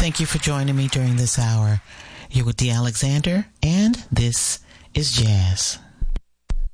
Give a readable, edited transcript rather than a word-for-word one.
Thank you for joining me during this hour. You're with Dee Alexander, and this is Jazz.